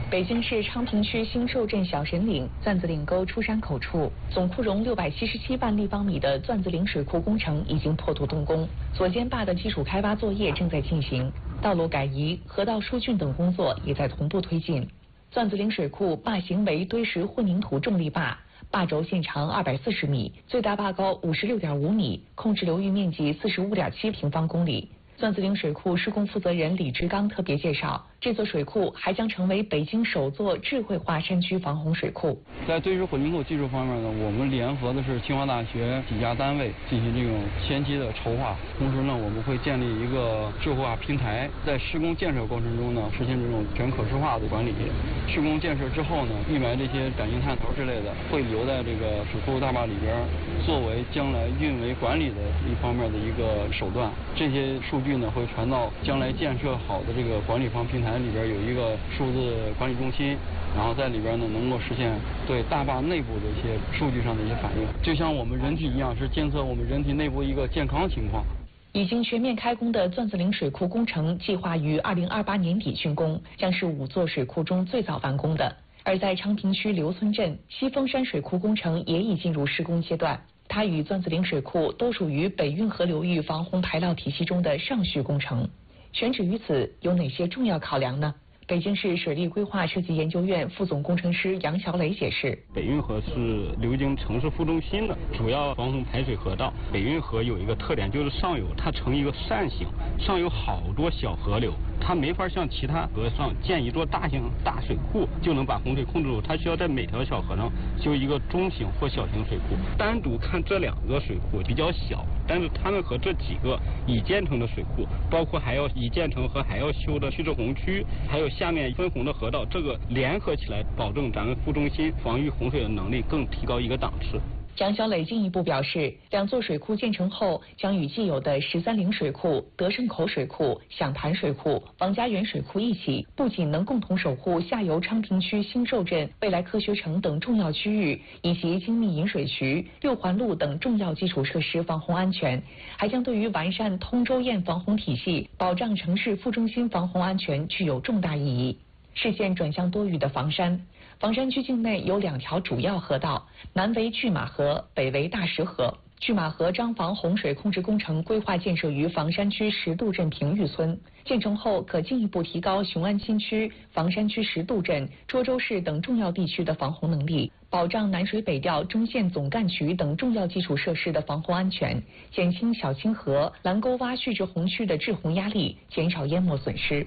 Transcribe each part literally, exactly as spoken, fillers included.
北京市昌平区新寿镇小神岭钻子岭沟出山口处，总库容六百七十七万立方米的钻子岭水库工程已经破土动工，左肩坝的基础开挖作业正在进行，道路改移、河道疏浚等工作也在同步推进。钻子岭水库坝形为堆石混凝土重力坝，坝轴线长二百四十米，最大坝高五十六点五米，控制流域面积四十五点七平方公里。钻子岭水库施工负责人李志刚特别介绍，这座水库还将成为北京首座智慧化山区防洪水库。 在堆石混凝土技术方面呢，我们联合的是清华大学几家单位进行这种前期的筹划，同时呢，我们会建立一个智慧化平台，在施工建设过程中呢，实现这种全可视化的管理。施工建设之后呢，预埋这些感应探头之类的，会留在这个水库大坝里边，作为将来运维管理的一方面的一个手段。这些数据呢会传到将来建设好的这个管理方平台里边，有一个数字管理中心，然后在里边呢能够实现对大坝内部的一些数据上的一些反应，就像我们人体一样，是监测我们人体内部一个健康情况。 已经全面开工的钻子岭水库工程计划于二零二八年底竣工，将是五座水库中最早完工的。而在昌平区刘村镇，西峰山水库工程也已进入施工阶段。它与钻子岭水库都属于北运河流域防洪排涝体系中的上序工程。选址于此有哪些重要考量呢？北京市水利规划设计研究院副总工程师杨小磊解释， 北运河是流经城市副中心的主要防洪排水河道。北运河有一个特点，就是上游它呈一个扇形，上有好多小河流，它没法像其他河上建一座大型大水库就能把洪水控制住，它需要在每条小河上修一个中型或小型水库。单独看这两个水库比较小，但是它们和这几个已建成的水库，包括还要已建成和还要修的蓄滞洪区，还有下面分洪的河道，这个联合起来，保证咱们副中心防御洪水的能力更提高一个档次。 杨小磊进一步表示，两座水库建成后，将与既有的十三陵水库、德胜口水库、响盘水库、王家园水库一起，不仅能共同守护下游昌平区新寿镇、未来科学城等重要区域，以及精密引水渠、六环路等重要基础设施防洪安全，还将对于完善通州堰防洪体系、保障城市副中心防洪安全具有重大意义。视线转向多雨的房山。房山区境内有两条主要河道，南为拒马河，北为大石河。拒马河张防洪水控制工程规划建设于房山区石渡镇平峪村，建成后可进一步提高雄安新区、房山区石渡镇、涿州市等重要地区的防洪能力，保障南水北调中线总干渠等重要基础设施的防洪安全，减轻小清河、蓝沟洼蓄滞洪区的滞洪压力，减少淹没损失。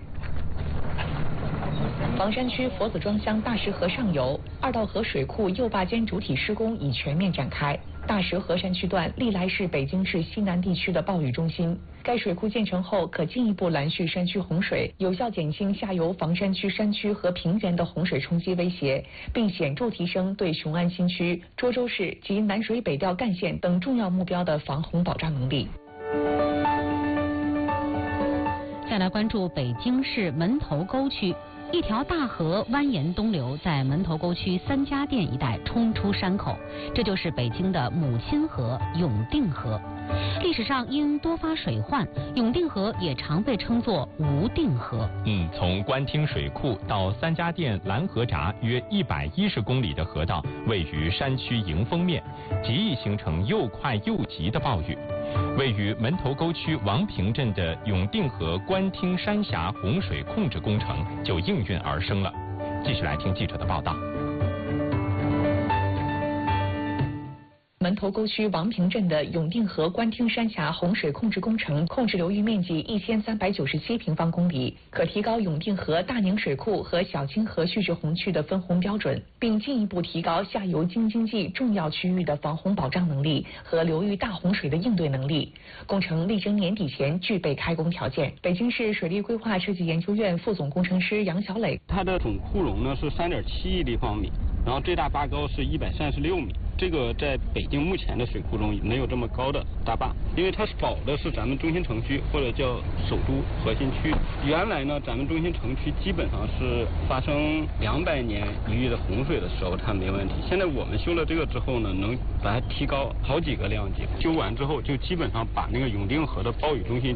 房山区佛子庄乡大石河上游二道河水库右坝间主体施工已全面展开。大石河山区段历来是北京市西南地区的暴雨中心，该水库建成后可进一步拦蓄山区洪水，有效减轻下游房山区山区和平原的洪水冲击威胁，并显著提升对雄安新区、涿州市及南水北调干线等重要目标的防洪保障能力。 再来关注北京市门头沟区。一条大河蜿蜒东流，在门头沟区三家店一带冲出山口，这就是北京的母亲河永定河。历史上因多发水患，永定河也常被称作无定河。 嗯，从官厅水库到三家店蓝河闸约一百一十公里的河道，位于山区迎风面，极易形成又快又急的暴雨。位于门头沟区王平镇的永定河官厅山峡洪水控制工程就应运而生了。继续来听记者的报道。 门头沟区王平镇的永定河官厅山峡洪水控制工程控制流域面积一千三百九十七平方公里，可提高永定河大宁水库和小清河蓄滞洪区的分洪标准，并进一步提高下游京津冀重要区域的防洪保障能力和流域大洪水的应对能力。工程力争年底前具备开工条件。北京市水利规划设计研究院副总工程师杨小磊， 它的总库容呢是三点七亿立方米，然后最大坝高是一百三十六米。这个在北京目前的水库中没有这么高的大坝，因为它保的是咱们中心城区或者叫首都核心区。原来呢，咱们中心城区基本上是发生两百年一遇的洪水的时候它没问题。现在我们修了这个之后呢，能把它提高好几个量级。修完之后就基本上把那个永定河的暴雨中心